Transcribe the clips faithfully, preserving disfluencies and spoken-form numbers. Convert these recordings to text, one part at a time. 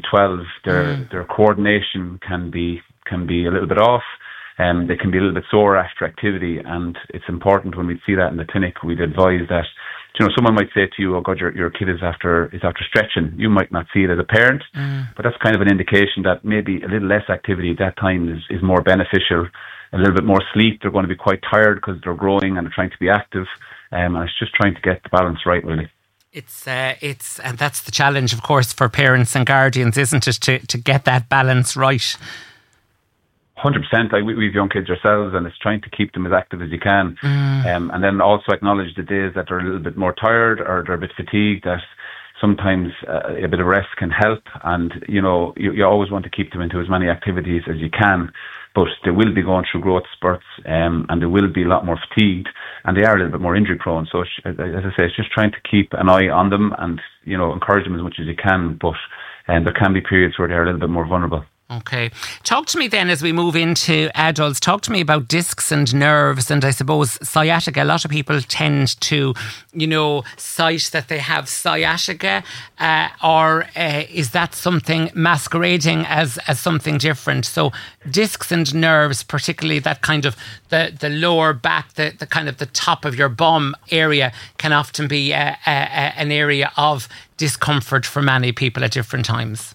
twelve, their mm. their coordination can be can be a little bit off. Um, they can be a little bit sore after activity, and it's important when we see that in the clinic. We'd advise that, you know, someone might say to you, "Oh God, your your kid is after is after stretching." You might not see it as a parent, mm. but that's kind of an indication that maybe a little less activity at that time is, is more beneficial. A little bit more sleep. They're going to be quite tired because they're growing and they're trying to be active, um, and it's just trying to get the balance right, really. It's uh, it's and that's the challenge, of course, for parents and guardians, isn't it, to to get that balance right? one hundred percent. Like we, we have young kids ourselves, and it's trying to keep them as active as you can. Mm. Um, and then also acknowledge the days that they're a little bit more tired or they're a bit fatigued, that sometimes uh, a bit of rest can help. And, you know, you, you always want to keep them into as many activities as you can. But they will be going through growth spurts, um, and they will be a lot more fatigued, and they are a little bit more injury prone. So, as I say, it's just trying to keep an eye on them and, you know, encourage them as much as you can. But um, there can be periods where they're a little bit more vulnerable. Okay. Talk to me then, as we move into adults, talk to me about discs and nerves, and I suppose sciatica. A lot of people tend to, you know, cite that they have sciatica, uh, or uh, is that something masquerading as, as something different? So discs and nerves, particularly that kind of the, the lower back, the, the kind of the top of your bum area, can often be uh, uh, uh, an area of discomfort for many people at different times.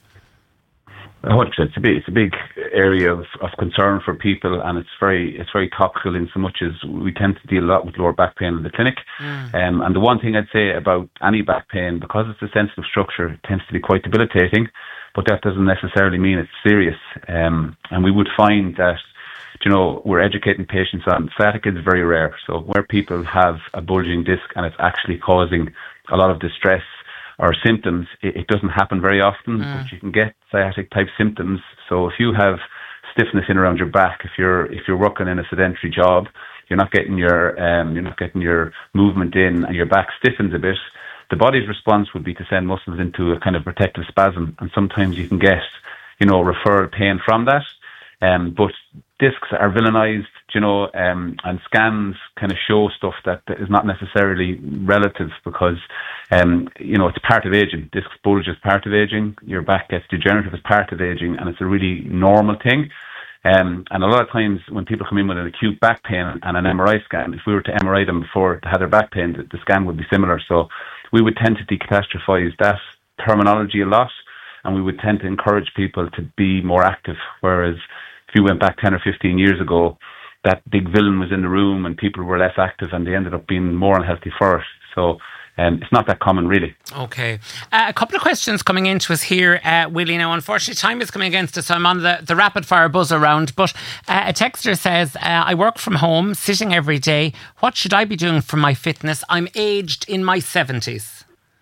one hundred percent. It's a big, it's a big area of, of concern for people, and it's very, it's very topical in so much as we tend to deal a lot with lower back pain in the clinic. Mm. Um, and the one thing I'd say about any back pain, because it's a sensitive structure, it tends to be quite debilitating, but that doesn't necessarily mean it's serious. Um, and we would find that, you know, we're educating patients on sciatica is very rare. So where people have a bulging disc and it's actually causing a lot of distress or symptoms, it, it doesn't happen very often, mm. but you can get sciatic type symptoms. So if you have stiffness in around your back, if you're if you're working in a sedentary job, you're not getting your um, you're not getting your movement in, and your back stiffens a bit, the body's response would be to send muscles into a kind of protective spasm, and sometimes you can get, you know, referral pain from that. Um, but discs are villainized, you know, um, and scans kind of show stuff that is not necessarily relative, because, um, you know, it's part of aging. Disc bulge is part of aging. Your back gets degenerative as part of aging, and it's a really normal thing. Um, and a lot of times when people come in with an acute back pain and an M R I scan, if we were to M R I them before they had their back pain, the, the scan would be similar. So we would tend to decatastrophize that terminology a lot, and we would tend to encourage people to be more active, whereas if you went back ten or fifteen years ago, that big villain was in the room and people were less active and they ended up being more unhealthy for it. So um, it's not that common, really. Okay. Uh, a couple of questions coming into us here, uh, Willie. Now, unfortunately, time is coming against us, so I'm on the, the rapid fire buzzer round. But uh, a texter says, uh, I work from home, sitting every day. What should I be doing for my fitness? I'm aged in my seventies.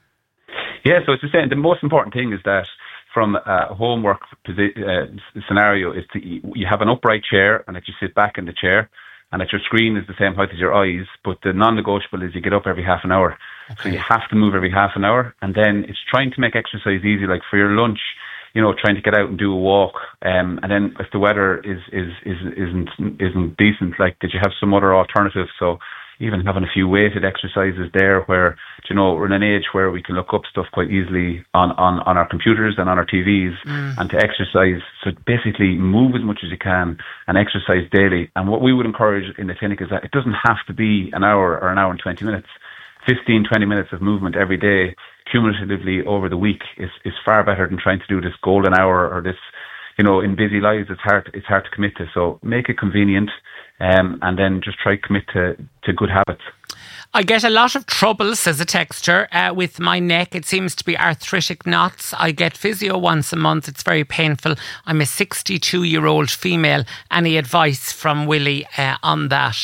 Yeah, so it's the same. The most important thing is that from a homework uh, scenario is to, you have an upright chair and that you sit back in the chair, and that your screen is the same height as your eyes, but the non-negotiable is you get up every half an hour. Okay. So you have to move every half an hour, and then it's trying to make exercise easy, like for your lunch, you know, trying to get out and do a walk, um, and then if the weather is, is, is, isn't, isn't decent, like, did you have some other alternatives? So even having a few weighted exercises there where, you know, we're in an age where we can look up stuff quite easily on, on, on our computers and on our T Vs, mm. and to exercise. So basically move as much as you can and exercise daily. And what we would encourage in the clinic is that it doesn't have to be an hour or an hour and twenty minutes. fifteen, twenty minutes of movement every day cumulatively over the week is, is far better than trying to do this golden hour or this, you know, in busy lives, it's hard, it's hard to commit to. So make it convenient, um, and then just try to commit to, to good habits. I get a lot of trouble, says a texter, uh, with my neck. It seems to be arthritic knots. I get physio once a month. It's very painful. I'm a sixty-two-year-old female. Any advice from Willie uh, on that?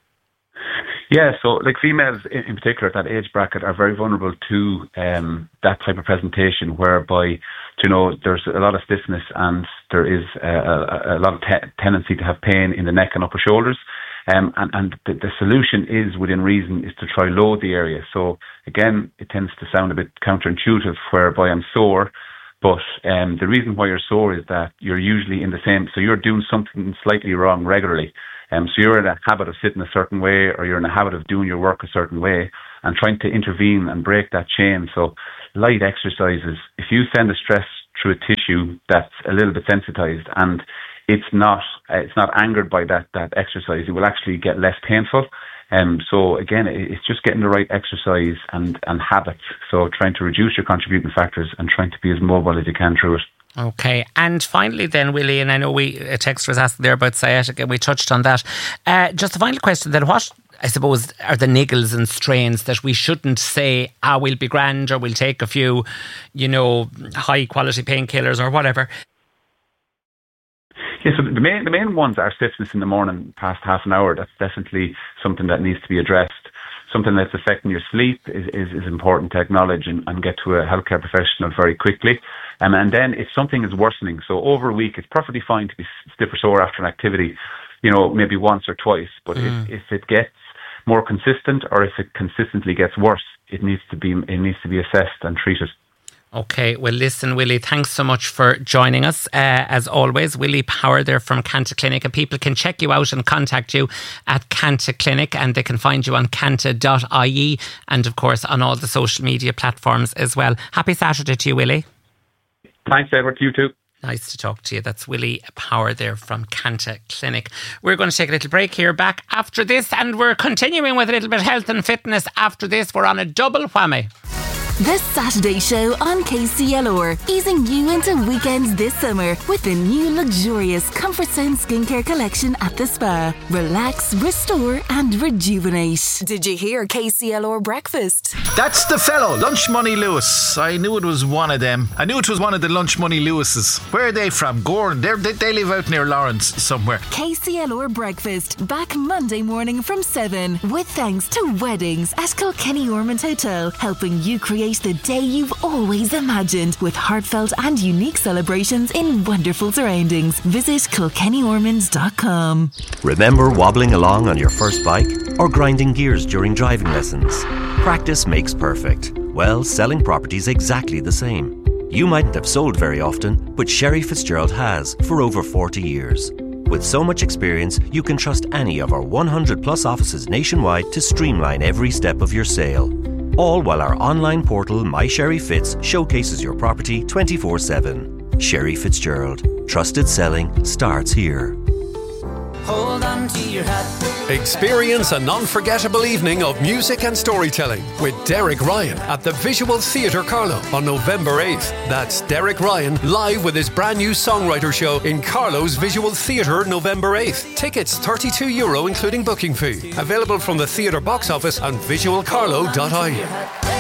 Yeah, so like females in, in particular at that age bracket are very vulnerable to um, that type of presentation, whereby, you know, there's a lot of stiffness and there is a, a, a lot of te- tendency to have pain in the neck and upper shoulders. Um, and and the, the solution is, within reason, is to try load the area. So again, it tends to sound a bit counterintuitive, whereby I'm sore, but um, the reason why you're sore is that you're usually in the same, so you're doing something slightly wrong regularly. Um, so you're in a habit of sitting a certain way, or you're in a habit of doing your work a certain way, and trying to intervene and break that chain. So light exercises. If you send a stress through a tissue that's a little bit sensitized, and it's not uh, it's not angered by that that exercise. It will actually get less painful. Um, so again, it's just getting the right exercise and, and habits. So trying to reduce your contributing factors and trying to be as mobile as you can through it. Okay, and finally then, Willie, and I know we a texter was asking there about sciatica, and we touched on that. Uh, just a final question then, what, I suppose, are the niggles and strains that we shouldn't say, ah, we'll be grand, or we'll take a few, you know, high quality painkillers or whatever? Yeah, so the main the main ones are stiffness in the morning past half an hour. That's definitely something that needs to be addressed. Something that's affecting your sleep is, is, is important to acknowledge and, and get to a healthcare professional very quickly. Um, and then if something is worsening, so over a week, it's perfectly fine to be stiff or sore after an activity, you know, maybe once or twice. But mm. if, if it gets more consistent, or if it consistently gets worse, it needs to be it needs to be assessed and treated. Okay, well listen, Willie, thanks so much for joining us. Uh, as always, Willie Power there from Canta Clinic, and people can check you out and contact you at Canta Clinic, and they can find you on canta dot I E and of course on all the social media platforms as well. Happy Saturday to you, Willie. Thanks, Edward. You too. Nice to talk to you. That's Willie Power there from Canta Clinic. We're going to take a little break here, back after this, and we're continuing with a little bit of health and fitness after this. We're on a double whammy. The Saturday Show on K C L R, easing you into weekends this summer with the new luxurious Comfort Zone skincare collection at the spa. Relax, restore and rejuvenate. Did you hear K C L R breakfast? That's the fellow, Lunch Money Lewis. I knew it was one of them. I knew it was one of the Lunch Money Lewises. Where are they from? Gordon. They're, they they live out near Lawrence somewhere. K C L R breakfast, back Monday morning from seven, with thanks to Weddings at Kilkenny Ormond Hotel, helping you create the day you've always imagined, with heartfelt and unique celebrations in wonderful surroundings. Visit kilkenny ormonds dot com. Remember wobbling along on your first bike or grinding gears during driving lessons? Practice makes perfect. Well, selling property's exactly the same. You mightn't have sold very often, but Sherry Fitzgerald has for over forty years. With so much experience, you can trust any of our one hundred plus offices nationwide to streamline every step of your sale. All while our online portal, My Sherry Fitz, showcases your property twenty-four seven. Sherry Fitzgerald. Trusted selling starts here. Hold on to your hat. Experience an unforgettable evening of music and storytelling with Derek Ryan at the Visual Theatre Carlow on November eighth. That's Derek Ryan live with his brand new songwriter show in Carlow's Visual Theatre November eighth. Tickets thirty-two euro including booking fee. Available from the theatre box office and visual carlow dot I E.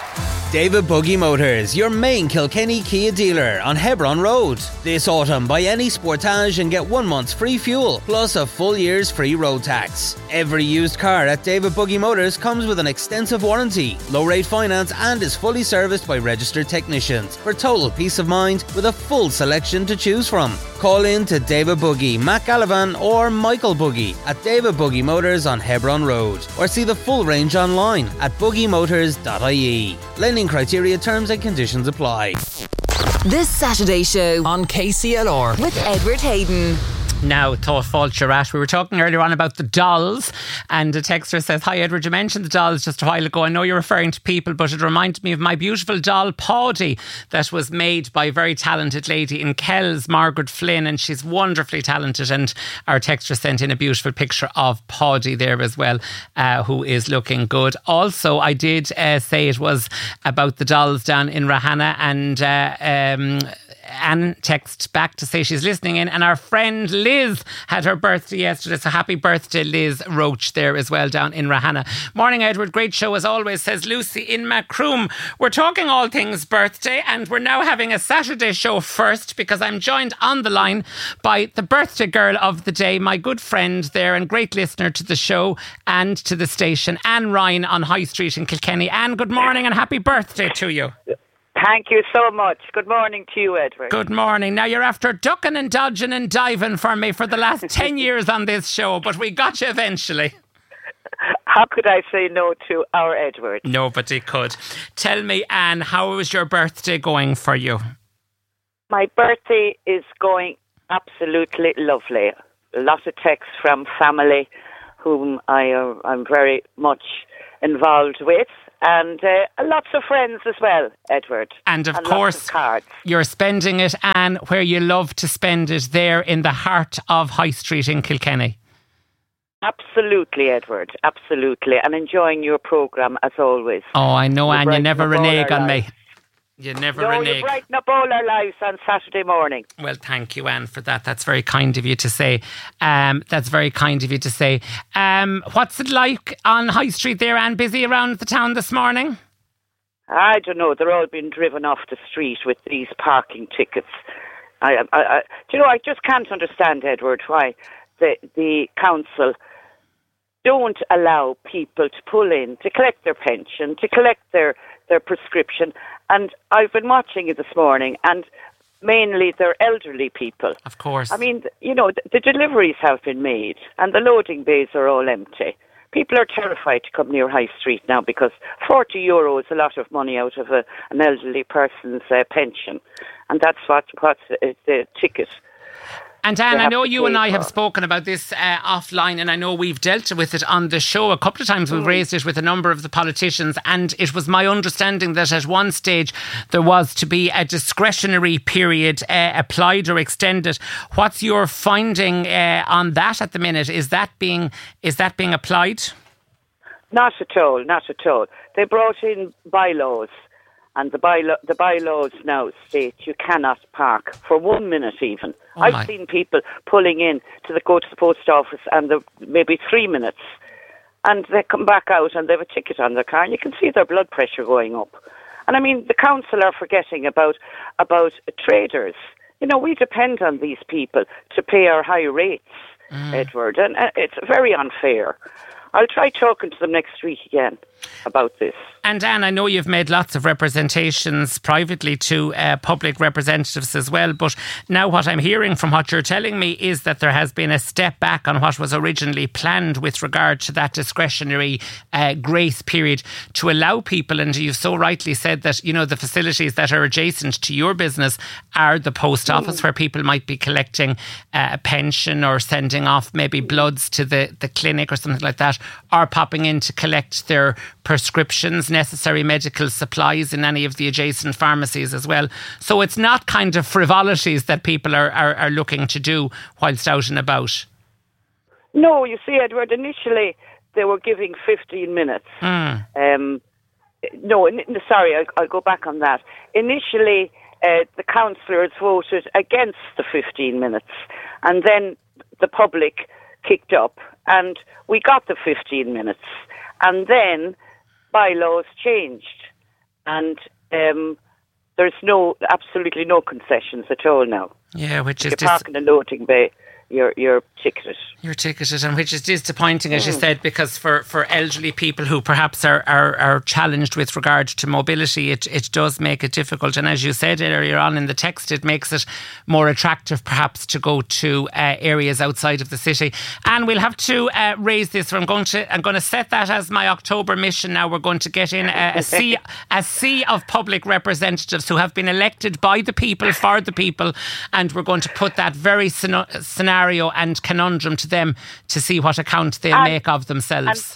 David Buggy Motors, your main Kilkenny Kia dealer on Hebron Road. This autumn, buy any Sportage and get one month's free fuel, plus a full year's free road tax. Every used car at David Buggy Motors comes with an extensive warranty, low rate finance, and is fully serviced by registered technicians for total peace of mind with a full selection to choose from. Call in to David Buggy, Matt Gallivan or Michael Buggy at David Buggy Motors on Hebron Road, or see the full range online at buggy motors dot I E. Lending criteria, terms and conditions apply. This Saturday Show on K C L R with Edward Hayden. Now, thought fault you're at. We were talking earlier on about the dolls, and a texter says, hi Edward, you mentioned the dolls just a while ago. I know you're referring to people, but it reminded me of my beautiful doll Paddy that was made by a very talented lady in Kells, Margaret Flynn, and she's wonderfully talented, and our texter sent in a beautiful picture of Paddy there as well, uh, who is looking good. Also, I did uh, say it was about the dolls down in Rahana, and uh, um, Anne texted back to say she's listening in, and our friend Liz had her birthday yesterday, so happy birthday Liz Roach there as well down in Rahana. Morning Edward, great show as always, says Lucy in Macroom. We're talking all things birthday, and we're now having a Saturday show first because I'm joined on the line by the birthday girl of the day, my good friend there and great listener to the show and to the station, Anne Ryan on High Street in Kilkenny. Anne, good morning and happy birthday to you. Thank you so much. Good morning to you, Edward. Good morning. Now, you're after ducking and dodging and diving for me for the last ten years on this show, but we got you eventually. How could I say no to our Edward? Nobody could. Tell me, Anne, how is your birthday going for you? My birthday is going absolutely lovely. A lot of texts from family whom I, uh, I'm very much involved with. and uh, lots of friends as well, Edward. And of and course, lots of cards. You're spending it, Anne, where you love to spend it, there in the heart of High Street in Kilkenny. Absolutely, Edward, absolutely. And enjoying your programme as always. Oh, I know, You're Anne, you never renege on lives. me. You never no, renege. you brighten up all our lives on Saturday morning. Well, thank you, Anne, for that. That's very kind of you to say. Um, that's very kind of you to say. Um, what's it like on High Street there, Anne? Busy around the town this morning? I don't know. They're all being driven off the street with these parking tickets. I, I, I, do you know, I just can't understand, Edward, why the the council don't allow people to pull in, to collect their pension, to collect their, their prescription. And I've been watching it this morning, and mainly they're elderly people. Of course. I mean, you know, the, the deliveries have been made, and the loading bays are all empty. People are terrified to come near High Street now because forty euro is a lot of money out of a, an elderly person's uh, pension. And that's what, what's uh, the ticket. And Anne, I know you and I have spoken about this uh, offline, and I know we've dealt with it on the show a couple of times. We've mm. raised it with a number of the politicians, and it was my understanding that at one stage there was to be a discretionary period uh, applied or extended. What's your finding uh, on that at the minute? Is that being is that being applied? Not at all, not at all. They brought in bylaws. And the, bylaw, the bylaws now state you cannot park for one minute even. Oh I've my. seen people pulling in to the, go to the post office and the, maybe three minutes. And they come back out and they have a ticket on their car and you can see their blood pressure going up. And I mean, the council are forgetting about, about traders. You know, we depend on these people to pay our high rates, mm. Edward. And uh, it's very unfair. I'll try talking to them next week again about this. And Anne, I know you've made lots of representations privately to uh, public representatives as well, but now what I'm hearing from what you're telling me is that there has been a step back on what was originally planned with regard to that discretionary uh, grace period to allow people, and you've so rightly said that, you know, the facilities that are adjacent to your business are the post office mm. where people might be collecting uh, a pension or sending off maybe bloods to the, the clinic or something like that, or popping in to collect their prescriptions, necessary medical supplies in any of the adjacent pharmacies as well. So it's not kind of frivolities that people are, are, are looking to do whilst out and about. No, you see, Edward, initially they were giving fifteen minutes. Mm. Um, no, n- sorry, I'll, I'll go back on that. Initially, uh, the councillors voted against the fifteen minutes, and then the public kicked up, and we got the fifteen minutes. And then bylaws changed, and um, there's no, absolutely no concessions at all now. Yeah, which if is you're dis- parking in a loading bay, you're you're ticketed. You're ticketed, and which is disappointing, as mm. you said, because for, for elderly people who perhaps are, are, are challenged with regard to mobility, it, it does make it difficult. And as you said earlier on in the text, it makes it more attractive perhaps to go to uh, areas outside of the city. And we'll have to uh, raise this. I'm going to I'm going to set that as my October mission now. We're going to get in a, a sea a sea of public representatives who have been elected by the people for the people, and we're going to put that very scenario and conundrum to them to see what account they'll and, make of themselves.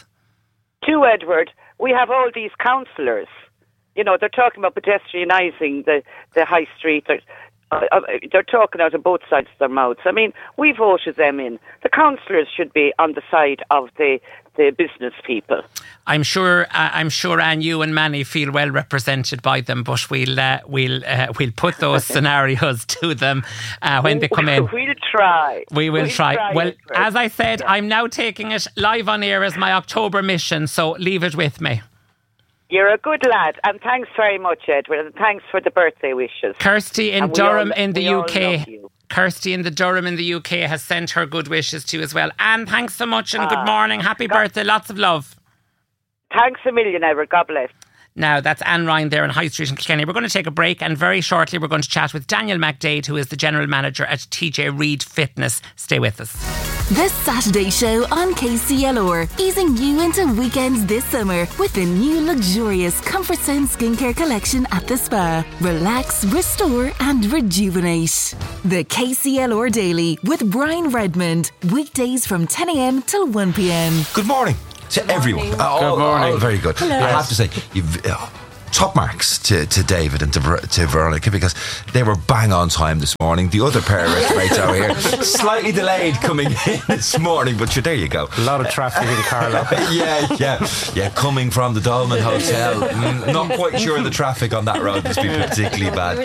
To Edward, we have all these councillors. You know, they're talking about pedestrianising the, the high street. They're, uh, they're talking out of both sides of their mouths. I mean, we voted them in. The councillors should be on the side of the the business people. I'm sure, uh, I'm sure, Anne, you and Manny feel well represented by them, but we'll uh, we'll uh, we'll put those scenarios to them uh, when they come in. We'll try. We will we'll try. try. Well, as I said, yeah. I'm now taking it live on air as my October mission, so leave it with me. You're a good lad, and thanks very much, Edward, and thanks for the birthday wishes. Kirsty in and Durham all, in the U K. Kirsty in the Durham in the U K has sent her good wishes to you as well. Anne, thanks so much and ah, good morning. Happy God. birthday. Lots of love. Thanks a million, Edward. God bless. Now, that's Anne Ryan there in High Street in Kilkenny. We're going to take a break, and very shortly we're going to chat with Daniel McDade, who is the General Manager at T J Reid Fitness. Stay with us. The Saturday Show on K C L R, easing you into weekends this summer with the new luxurious Comfort Sound skincare collection at the spa. Relax, restore and rejuvenate. The K C L R Daily with Brian Redmond. Weekdays from ten a.m. till one p.m. Good morning. to everyone. Uh, Good morning. Oh, very good. Hello. I have to say, you've. Uh, top marks to, to David and to, Ver- to Veronica, because they were bang on time this morning. The other pair of experts over here slightly delayed coming in this morning, but there you go. A lot of traffic in Carlow. yeah, yeah, yeah. Coming from the Dolman Hotel, mm, not quite sure the traffic on that road has been particularly bad.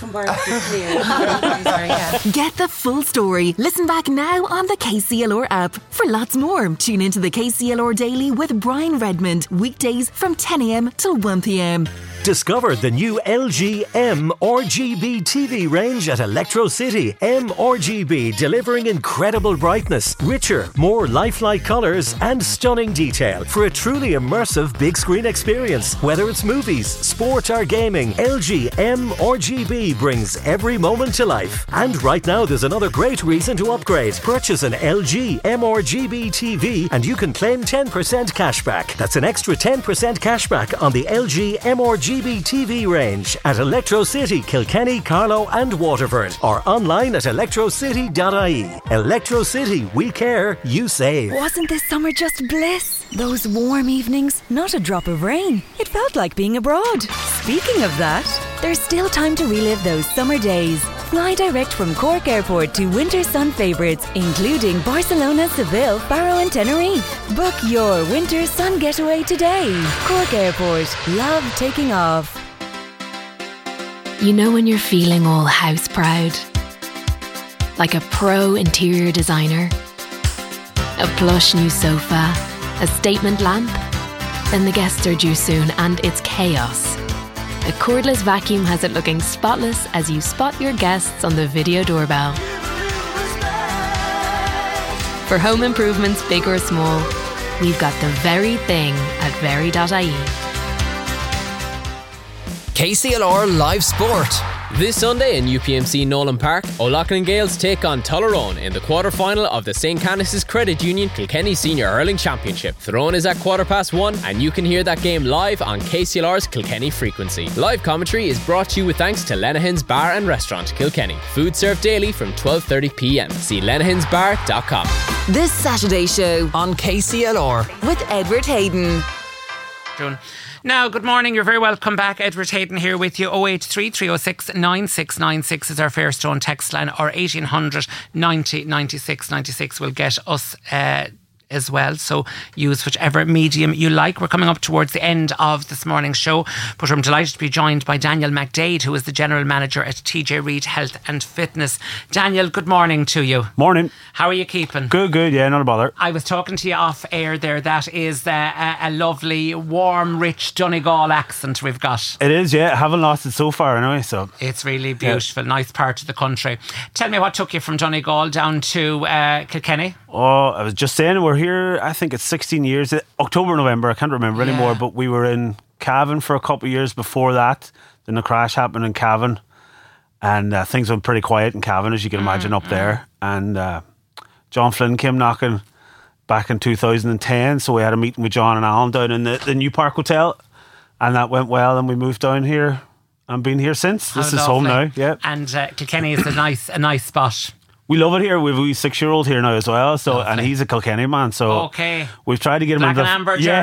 Get the full story. Listen back now on the K C L R app. For lots more, tune into the K C L R Daily with Brian Redmond, weekdays from ten a.m. till one p.m. Discover the new L G M R G B T V range at Electro City. M R G B delivering incredible brightness, richer, more lifelike colours and stunning detail for a truly immersive big screen experience. Whether it's movies, sport or gaming, L G M R G B brings every moment to life. And right now there's another great reason to upgrade. Purchase an L G M R G B T V and you can claim ten percent cashback. That's an extra ten percent cashback on the L G M R G B T V range at Electro City, Kilkenny, Carlow and Waterford, or online at electro city dot I E. Electro City, we care, you save. Wasn't this summer just bliss? Those warm evenings, not a drop of rain. It felt like being abroad. Speaking of that, there's still time to relive those summer days. Fly direct from Cork Airport to winter sun favourites, including Barcelona, Seville, Faro and Tenerife. Book your winter sun getaway today. Cork Airport. Love taking off. You know when you're feeling all house proud? Like a pro interior designer? A plush new sofa? A statement lamp? Then the guests are due soon and it's chaos. A cordless vacuum has it looking spotless as you spot your guests on the video doorbell. For home improvements, big or small, we've got the very thing at very dot I E. K C L R Live Sport. This Sunday in U P M C Nolan Park, O'Loughlin Gales take on Tullaroan in the quarter-final of the Saint Canice's Credit Union Kilkenny Senior Hurling Championship. Tyrone is at quarter past one and you can hear that game live on K C L R's Kilkenny frequency. Live commentary is brought to you with thanks to Lenahan's Bar and Restaurant, Kilkenny. Food served daily from twelve thirty p.m. See lenahans bar dot com. This Saturday show on K C L R with Edward Hayden. June. Now, good morning. You're very welcome back. Edward Hayden here with you. oh eight three, three oh six, nine six nine six is our Fairstone text line, or eighteen hundred ninety ninety-six ninety-six will get us uh, as well. So use whichever medium you like. We're coming up towards the end of this morning's show, but I'm delighted to be joined by Daniel McDade, who is the General Manager at T J Reid Health and Fitness. Daniel, good morning to you. Morning. How are you keeping? Good, good, yeah, not a bother. I was talking to you off air there. That is uh, a, a lovely, warm, rich Donegal accent we've got. It is, yeah. I haven't lost it so far anyway, so. It's really beautiful, yeah. Nice part of the country. Tell me what took you from Donegal down to uh, Kilkenny? Oh, I was just saying, we're here, I think it's sixteen years, October, November, I can't remember yeah. anymore, but we were in Cavan for a couple of years before that. Then the crash happened in Cavan, and uh, things went pretty quiet in Cavan, as you can imagine, mm, up mm. there. And uh, John Flynn came knocking back in two thousand ten, so we had a meeting with John and Alan down in the, the New Park Hotel, and that went well, and we moved down here and been here since. How this lovely. Is home now, yeah. And uh, Kilkenny is a nice, a nice spot. We love it here. We've a wee six-year-old here now as well, so lovely. And he's a Kilkenny man. So okay. We've tried to get Black him in the and amber jersey.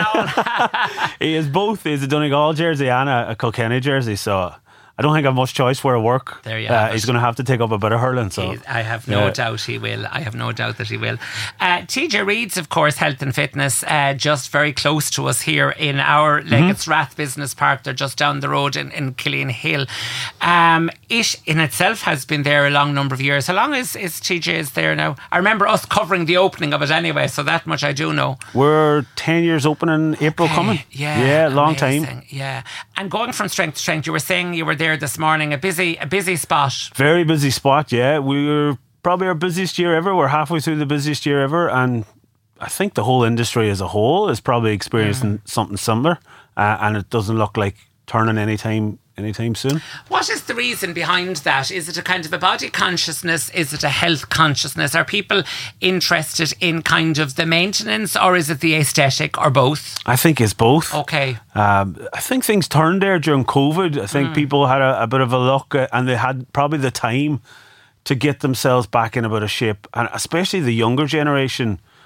Yeah. He is both. He's a Donegal jersey and a, a Kilkenny jersey. So I don't think I have much choice where I work. There you uh, have He's going to have to take up a bit of hurling. So He's, I have no yeah. doubt he will. I have no doubt that he will. Uh, T J Reid's, of course, Health and Fitness, uh, just very close to us here in our mm-hmm. Leggett's Rath Business Park. They're just down the road in, in Killeen Hill. Um, it in itself has been there a long number of years. How long is, is T J's there now? I remember us covering the opening of it anyway, so that much I do know. We're ten years open in April okay. coming. Yeah, yeah, long amazing. time. Yeah, and going from strength to strength, you were saying you were there this morning. A busy, a busy spot. Very busy spot, yeah. We were probably our busiest year ever. We're halfway through the busiest year ever, and I think the whole industry as a whole is probably experiencing mm. something similar, uh, and it doesn't look like turning anytime anytime soon. What is the reason behind that? Is it a kind of a body consciousness? Is it a health consciousness? Are people interested in kind of the maintenance, or is it the aesthetic, or both? I think it's both. Okay. Um, I think things turned there during COVID. I think mm. people had a, a bit of a look, uh, and they had probably the time to get themselves back in a bit of shape, and especially the younger generation.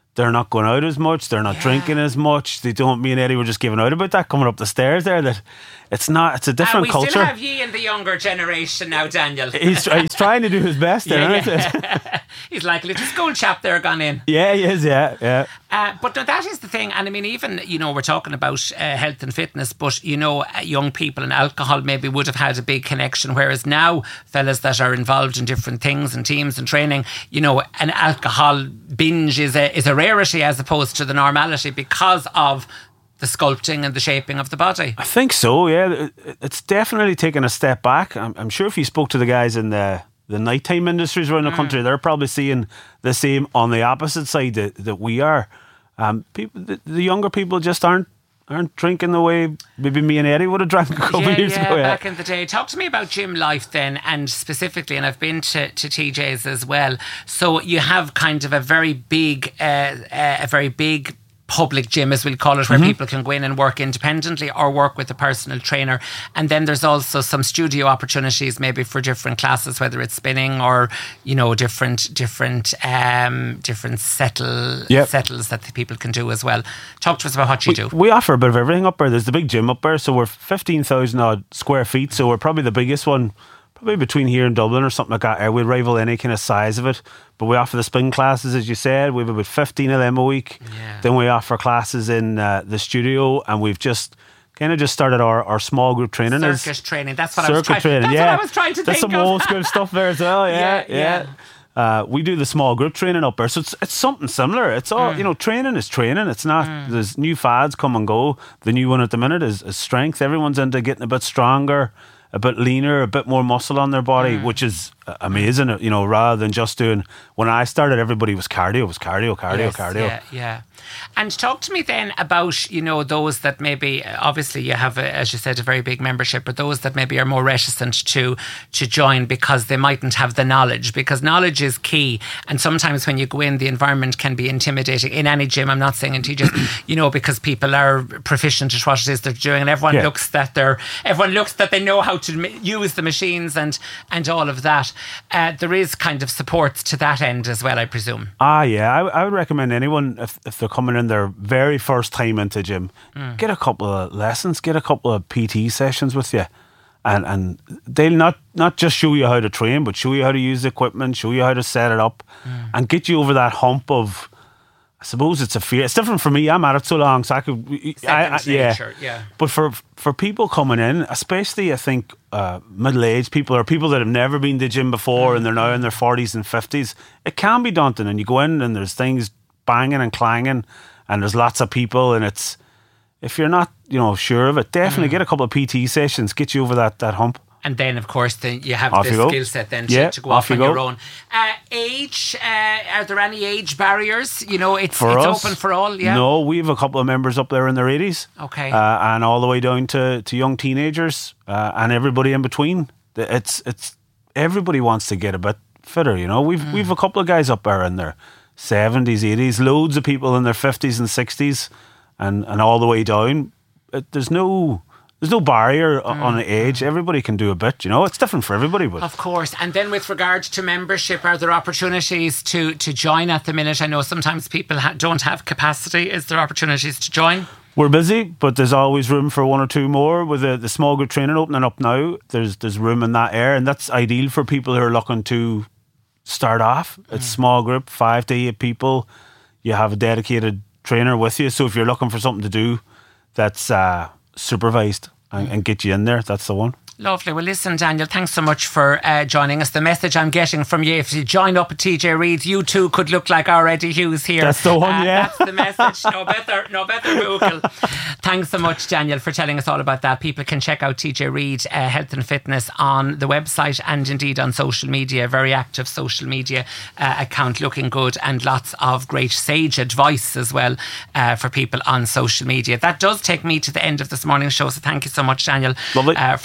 they're not going out as much, they're not yeah. drinking as much. They don't. Me and Eddie were just giving out about that coming up the stairs there. That it's not. It's a different uh, we culture. We still have ye in the younger generation now, Daniel. He's he's trying to do his best there, yeah, yeah. He's like a little school chap there gone in. Yeah, he is. Yeah, yeah. Uh, but no, that is the thing, and I mean, even you know, we're talking about uh, health and fitness, but you know, young people and alcohol maybe would have had a big connection, whereas now fellas that are involved in different things and teams and training, you know, an alcohol binge is a is a rarity as opposed to the normality because of the sculpting and the shaping of the body. I think so. Yeah, it's definitely taken a step back. I'm, I'm sure if you spoke to the guys in the the nighttime industries around the mm. country, they're probably seeing the same on the opposite side that, that we are. Um, people, the, the younger people just aren't aren't drinking the way maybe me and Eddie would have drank a couple yeah, of years yeah, ago. Yeah, back in the day. Talk to me about gym life then, and specifically, and I've been to, to T J's as well. So you have kind of a very big, uh, uh, a very big public gym, as we'll call it, where mm-hmm. people can go in and work independently or work with a personal trainer. And then there's also some studio opportunities maybe for different classes, whether it's spinning or, you know, different different um, different settle yep. settles that the people can do as well. Talk to us about what you we, do. We offer a bit of everything up there. There's the big gym up there, so we're fifteen thousand odd square feet, so we're probably the biggest one, probably between here and Dublin or something like that. We'll rival any kind of size of it. But we offer the spin classes, as you said. We have about fifteen of them a week. Yeah. Then we offer classes in uh, the studio, and we've just kind of just started our, our small group training. Circuit training. That's what I was trying. Training, that's yeah. what I was trying to That's think some of. old school stuff there as well. Yeah, yeah. yeah. yeah. Uh, we do the small group training up there, so it's it's something similar. It's all mm. you know. Training is training. It's not. Mm. There's new fads come and go. The new one at the minute is, is strength. Everyone's into getting a bit stronger, a bit leaner, a bit more muscle on their body, mm. which is amazing, you know, rather than just doing, when I started, everybody was cardio, was cardio, cardio, yes, cardio. Yeah, yeah. And talk to me then about, you know, those that maybe, obviously you have, a, as you said, a very big membership, but those that maybe are more reticent to to join because they mightn't have the knowledge, because knowledge is key. And sometimes when you go in, the environment can be intimidating in any gym. I'm not saying in T J's, you know, because people are proficient at what it is they're doing, and everyone yeah. looks that they're, everyone looks that they know how to use the machines and, and all of that. Uh, there is kind of support to that end as well, I presume. Ah, yeah. I, I would recommend anyone, if, if they're coming in their very first time into gym, mm. get a couple of lessons, get a couple of P T sessions with you, and and they'll not not just show you how to train, but show you how to use the equipment, show you how to set it up, mm. and get you over that hump of, I suppose it's a fear. It's different for me. I'm at it so long, so I could, I, I, yeah. nature, yeah. But for for people coming in, especially I think uh, middle-aged people or people that have never been to the gym before mm. and they're now in their forties and fifties, it can be daunting. And you go in and there's things banging and clanging, and there's lots of people, and it's, if you're not, you know, sure of it, definitely mm. get a couple of P T sessions, get you over that that hump. And then, of course, then you have off the you skill set then to, yeah, to go off, off you on go. your own. Uh, age, uh, are there any age barriers? You know, it's, for it's us, open for all, yeah? No, we have a couple of members up there in their eighties. Okay. Uh, and all the way down to, to young teenagers uh, and everybody in between. It's it's everybody wants to get a bit fitter, you know. We've, mm. we've a couple of guys up there in their seventies, eighties, loads of people in their fifties and sixties and, and all the way down. It, there's no... There's no barrier mm. on age. Everybody can do a bit, you know. It's different for everybody. But of course. And then with regard to membership, are there opportunities to, to join at the minute? I know sometimes people ha- don't have capacity. Is there opportunities to join? We're busy, but there's always room for one or two more. With the, the small group training opening up now, there's there's room in that area, and that's ideal for people who are looking to start off. Mm. It's small group, five to eight people. You have a dedicated trainer with you. So if you're looking for something to do that's... Uh, supervised and, and get you in there, that's the one. Lovely. Well, listen, Daniel, thanks so much for uh, joining us. The message I'm getting from you, if you join up at T J Reid's, you too could look like our Eddie Hughes here. That's the one, uh, yeah. That's the message. No better, no better Google. Thanks so much, Daniel, for telling us all about that. People can check out T J Reid uh, Health and Fitness on the website and indeed on social media. Very active social media uh, account, looking good, and lots of great sage advice as well uh, for people on social media. That does take me to the end of this morning's show, so thank you so much, Daniel, Lovely. Uh, for joining us.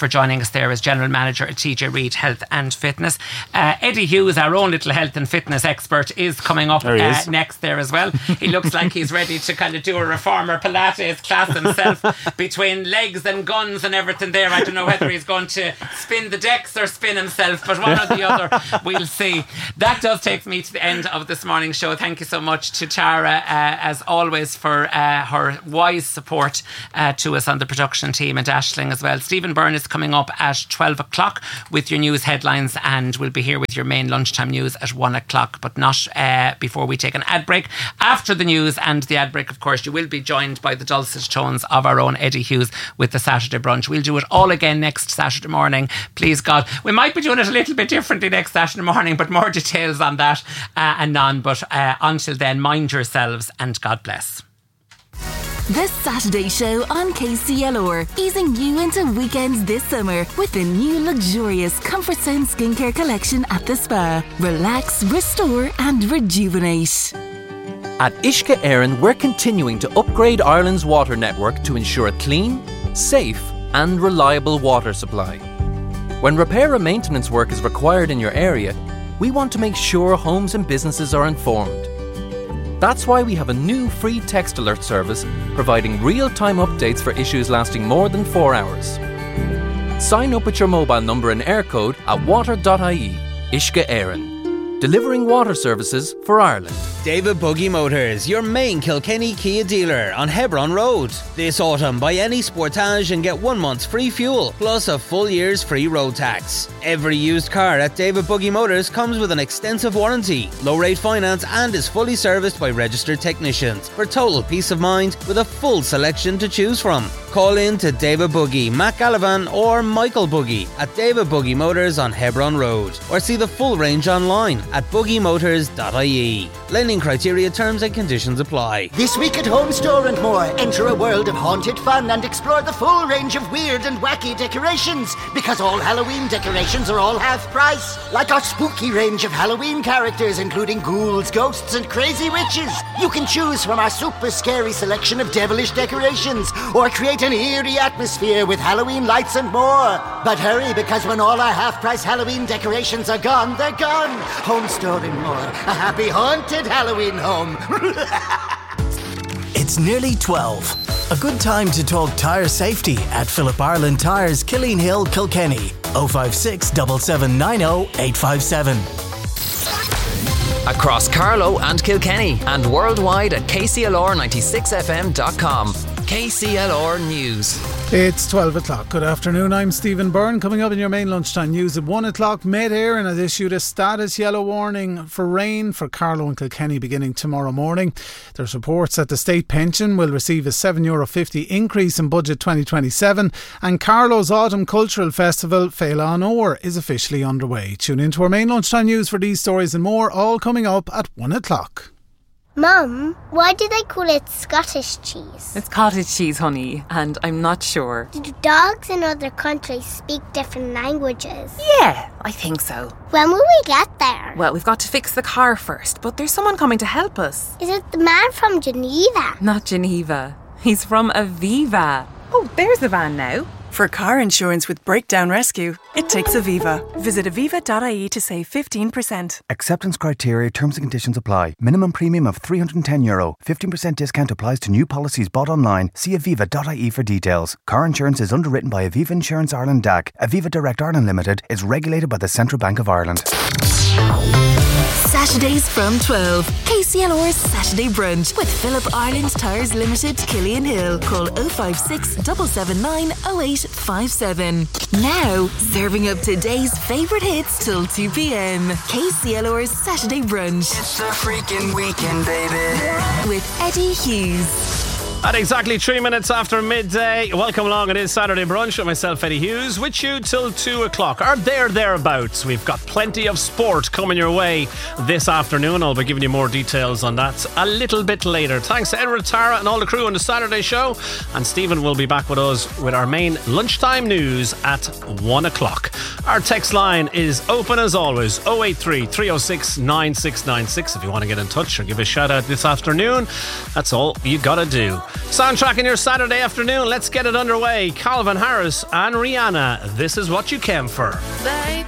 us there as General Manager at T J Reid Health and Fitness. Uh, Eddie Hughes, our own little health and fitness expert, is coming up There he uh, is. next there as well. He looks like he's ready to kind of do a reformer Pilates class himself between legs and guns and everything there. I don't know whether he's going to spin the decks or spin himself, but one or the other, we'll see. That does take me to the end of this morning's show. Thank you so much to Tara, uh, as always, for uh, her wise support uh, to us on the production team, and Aisling as well. Stephen Byrne is coming up at twelve o'clock with your news headlines, and we'll be here with your main lunchtime news at one o'clock, but not uh, before we take an ad break. After the news and the ad break, of course, you will be joined by the dulcet tones of our own Eddie Hughes with the Saturday brunch. We'll do it all again next Saturday morning, please God. We might be doing it a little bit differently next Saturday morning, but more details on that uh, and none. But uh, until then, mind yourselves and God bless. The Saturday Show on K C L R, easing you into weekends this summer with the new luxurious Comfort Zone skincare collection at the spa. Relax, restore and rejuvenate. At Uisce Éireann, we're continuing to upgrade Ireland's water network to ensure a clean, safe and reliable water supply. When repair and maintenance work is required in your area, we want to make sure homes and businesses are informed. That's why we have a new free text alert service providing real-time updates for issues lasting more than four hours. Sign up with your mobile number and air code at water dot I E. Uisce Éireann, delivering water services for Ireland. David Buggy Motors, your main Kilkenny Kia dealer on Hebron Road. This autumn, buy any Sportage and get one month's free fuel, plus a full year's free road tax. Every used car at David Buggy Motors comes with an extensive warranty, low-rate finance and is fully serviced by registered technicians for total peace of mind with a full selection to choose from. Call in to David Buggy, Matt Gallivan or Michael Buggy at David Buggy Motors on Hebron Road, or see the full range online at buggy motors dot I E. Lending criteria, terms and conditions apply. This week at Home Store and More, enter a world of haunted fun and explore the full range of weird and wacky decorations, because all Halloween decorations are all half price. Like our spooky range of Halloween characters, including ghouls, ghosts and crazy witches. You can choose from our super scary selection of devilish decorations, or create an eerie atmosphere with Halloween lights and more. But hurry, because when all our half-price Halloween decorations are gone, they're gone. Home Store and More, a happy haunted Halloween home. It's nearly twelve. A good time to talk tyre safety at Philip Ireland Tyres, Killeen Hill, Kilkenny. oh five six, seven seven nine oh, eight five seven. Across Carlow and Kilkenny and worldwide at K C L R ninety-six F M dot com. K C L R News. It's twelve o'clock. Good afternoon, I'm Stephen Byrne. Coming up in your main lunchtime news at one o'clock, Met Éireann has issued a status yellow warning for rain for Carlow and Kilkenny beginning tomorrow morning. There's reports that the state pension will receive a seven euro fifty increase in budget twenty twenty-seven, and Carlow's Autumn Cultural Festival, Féile an Óir, is officially underway. Tune in to our main lunchtime news for these stories and more, all coming up at one o'clock. Mum, why do they call it Scottish cheese? It's cottage cheese, honey, and I'm not sure. Do dogs in other countries speak different languages? Yeah, I think so. When will we get there? Well, we've got to fix the car first, but there's someone coming to help us. Is it the man from Geneva? Not Geneva. He's from Aviva. Oh, there's the van now. For car insurance with Breakdown Rescue, it takes Aviva. Visit aviva dot I E to save fifteen percent. Acceptance criteria, terms and conditions apply. Minimum premium of three hundred ten euro. fifteen percent discount applies to new policies bought online. See aviva dot I E for details. Car insurance is underwritten by Aviva Insurance Ireland D A C. Aviva Direct Ireland Limited is regulated by the Central Bank of Ireland. Saturdays from twelve. K C L R's Saturday Brunch with Philip Ireland Tyres Limited, Killeen Hill. Call oh five six, seven seven nine, oh eight five seven. Now, serving up today's favourite hits till two p.m. K C L R's Saturday Brunch. It's a freaking weekend, baby. With Eddie Hughes. At exactly three minutes after midday, welcome along. It is Saturday Brunch with myself, Eddie Hughes, with you till two o'clock, or there, thereabouts. We've got plenty of sport coming your way this afternoon. I'll be giving you more details on that a little bit later. Thanks to Edward, Tara and all the crew on the Saturday show. And Stephen will be back with us with our main lunchtime news at one o'clock. Our text line is open as always, oh eight three, three oh six, nine six nine six if you want to get in touch or give a shout out this afternoon. That's all you gotta do. Soundtracking your Saturday afternoon, let's get it underway. Calvin Harris and Rihanna, This Is What You Came For.